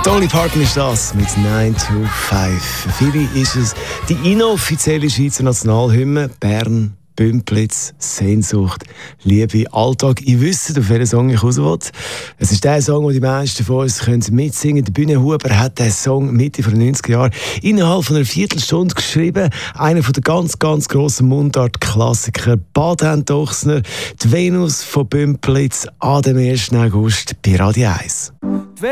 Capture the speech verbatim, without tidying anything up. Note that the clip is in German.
Dolly Parton ist das mit neun to fünf. Für viele ist es die inoffizielle Schweizer Nationalhymne. Bern, Bümplitz, Sehnsucht, Liebe, Alltag. Ich wüsste, auf welchen Song ich raus will. Es ist der Song, den die meisten von uns mitsingen können. Der Bühne Huber hat diesen Song Mitte der neunziger Jahre innerhalb von einer Viertelstunde geschrieben. Einer der ganz, ganz grossen Mundart-Klassiker. Bad Dochsner, die Venus von Bümplitz an dem ersten August bei Radio eins.